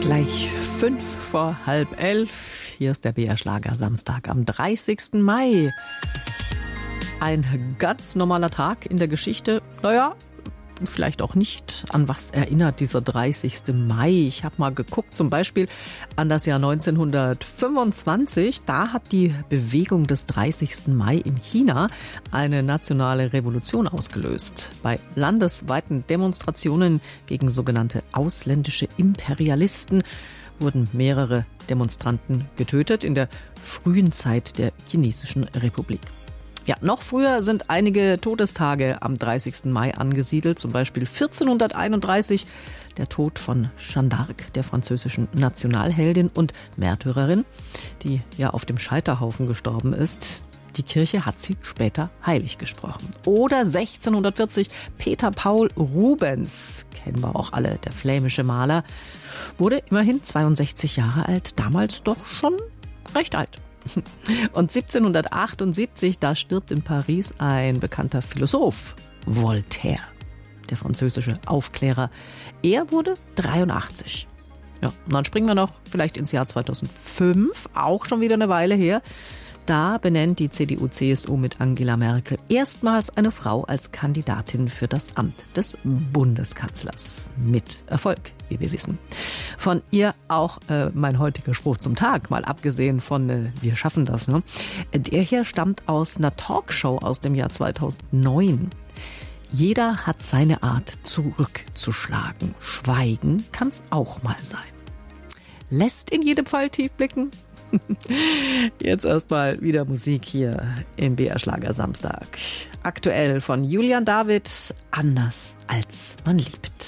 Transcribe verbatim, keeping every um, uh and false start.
Gleich fünf vor halb elf. Hier ist der B R Schlager Samstag am dreißigsten Mai. Ein ganz normaler Tag in der Geschichte. Naja, vielleicht auch nicht. An was erinnert dieser dreißigste Mai? Ich habe mal geguckt, zum Beispiel an das Jahr neunzehnhundertfünfundzwanzig. Da hat die Bewegung des dreißigsten Mai in China eine nationale Revolution ausgelöst. Bei landesweiten Demonstrationen gegen sogenannte ausländische Imperialisten wurden mehrere Demonstranten getötet in der frühen Zeit der Chinesischen Republik. Ja, noch früher sind einige Todestage am dreißigsten Mai angesiedelt, zum Beispiel vierzehnhunderteinunddreißig, der Tod von Jeanne d'Arc, der französischen Nationalheldin und Märtyrerin, die ja auf dem Scheiterhaufen gestorben ist. Die Kirche hat sie später heilig gesprochen. Oder sechzehnhundertvierzig, Peter Paul Rubens, kennen wir auch alle, der flämische Maler, wurde immerhin zweiundsechzig Jahre alt, damals doch schon recht alt. Und siebzehnhundertachtundsiebzig, da stirbt in Paris ein bekannter Philosoph, Voltaire, der französische Aufklärer. Er wurde dreiundachtzig. Ja, und dann springen wir noch vielleicht ins Jahr zweitausendfünf, auch schon wieder eine Weile her. Da benennt die C D U C S U mit Angela Merkel erstmals eine Frau als Kandidatin für das Amt des Bundeskanzlers. Mit Erfolg, wie wir wissen. Von ihr auch äh, mein heutiger Spruch zum Tag, mal abgesehen von äh, wir schaffen das. Ne? Der hier stammt aus einer Talkshow aus dem Jahr zweitausendneun. Jeder hat seine Art zurückzuschlagen. Schweigen kann's auch mal sein. Lässt in jedem Fall tief blicken. Jetzt erstmal wieder Musik hier im B R Schlager Samstag. Aktuell von Julian David, Anders als man liebt.